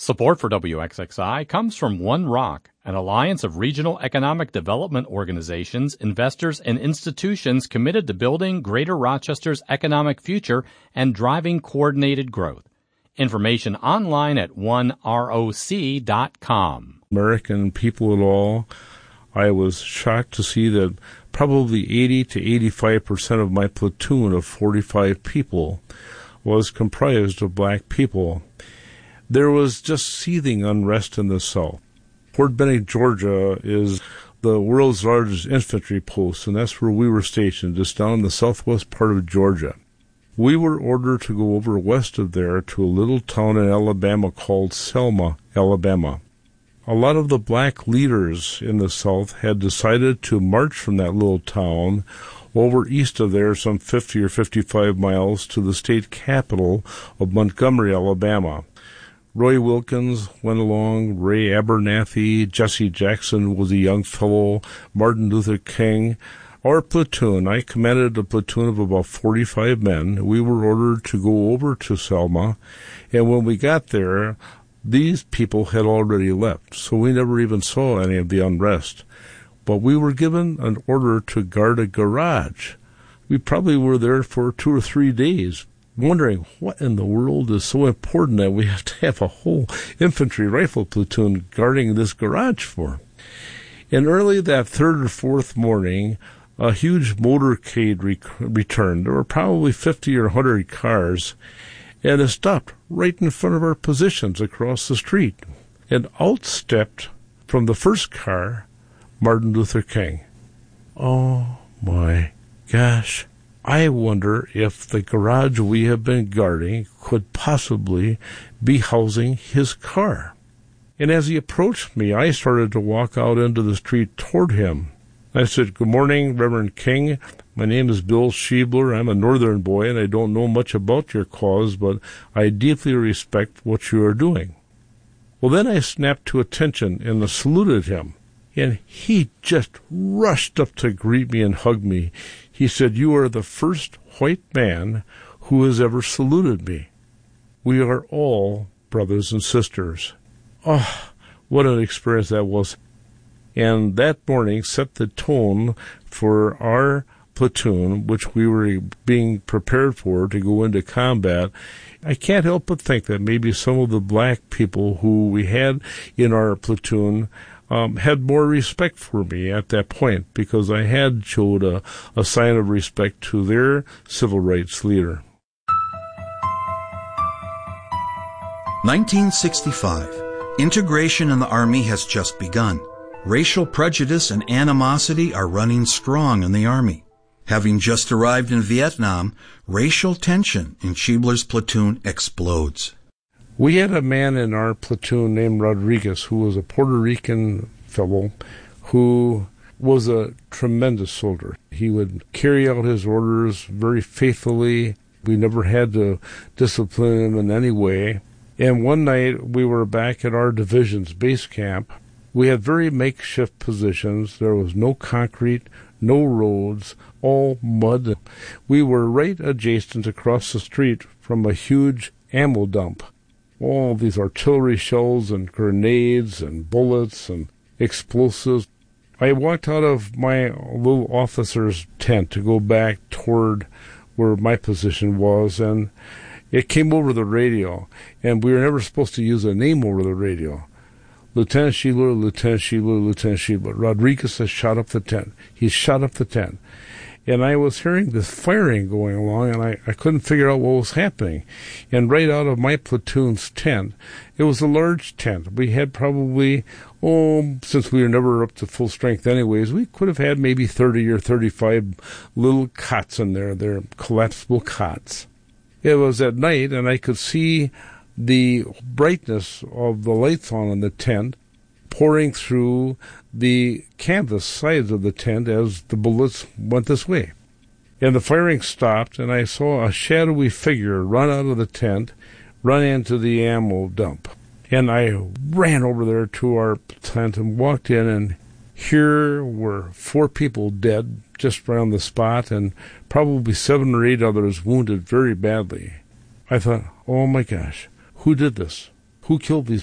Support for WXXI comes from One Rock, an alliance of regional economic development organizations, investors, and institutions committed to building Greater Rochester's economic future and driving coordinated growth. Information online at oneroc.com. American people at all, I was shocked to see that probably 80 to 85% of my platoon of 45 people was comprised of black people. There was just seething unrest in the South. Fort Benning, Georgia is the world's largest infantry post, and that's where we were stationed, just down in the southwest part of Georgia. We were ordered to go over west of there to a little town in Alabama called Selma, Alabama. A lot of the black leaders in the South had decided to march from that little town over east of there, some 50 or 55 miles, to the state capital of Montgomery, Alabama. Roy Wilkins went along, Ray Abernathy, Jesse Jackson was a young fellow, Martin Luther King. Our platoon, I commanded a platoon of about 45 men. We were ordered to go over to Selma, and when we got there, these people had already left, so we never even saw any of the unrest. But we were given an order to guard a garage. We probably were there for 2 or 3 days, wondering what in the world is so important that we have to have a whole infantry rifle platoon guarding this garage for. And early that third or fourth morning, a huge motorcade returned. There were probably 50 or 100 cars, and it stopped right in front of our positions across the street. And out stepped, from the first car, Martin Luther King. Oh my gosh. I wonder if the garage we have been guarding could possibly be housing his car. And as he approached me, I started to walk out into the street toward him. I said, "Good morning, Reverend King. My name is Bill Schiebler. I'm a northern boy, and I don't know much about your cause, but I deeply respect what you are doing." Well, then I snapped to attention and saluted him. And he just rushed up to greet me and hug me. He said, "You are the first white man who has ever saluted me. We are all brothers and sisters." Oh, what an experience that was. And that morning set the tone for our platoon, which we were being prepared for to go into combat. I can't help but think that maybe some of the black people who we had in our platoon had more respect for me at that point, because I had showed a sign of respect to their civil rights leader. 1965. Integration in the Army has just begun. Racial prejudice and animosity are running strong in the Army. Having just arrived in Vietnam, racial tension in Schiebler's platoon explodes. We had a man in our platoon named Rodriguez, who was a Puerto Rican fellow who was a tremendous soldier. He would carry out his orders very faithfully. We never had to discipline him in any way. And one night we were back at our division's base camp. We had very makeshift positions. There was no concrete, no roads, all mud. We were right adjacent across the street from a huge ammo dump. All these artillery shells and grenades and bullets and explosives. I walked out of my little officer's tent to go back toward where my position was, and it came over the radio, and we were never supposed to use a name over the radio. Lieutenant Schiebler, Lieutenant Schiebler, Lieutenant Schiebler. Rodriguez has shot up the tent. He's shot up the tent. And I was hearing this firing going along, and I couldn't figure out what was happening. And right out of my platoon's tent, it was a large tent. We had probably, since we were never up to full strength anyways, we could have had maybe 30 or 35 little cots in there. They're collapsible cots. It was at night, and I could see the brightness of the lights on in the tent pouring through the canvas sides of the tent as the bullets went this way. And the firing stopped, and I saw a shadowy figure run out of the tent, run into the ammo dump. And I ran over there to our tent and walked in, and here were 4 people dead just around the spot, and probably 7 or 8 others wounded very badly. I thought, oh my gosh, who did this? Who killed these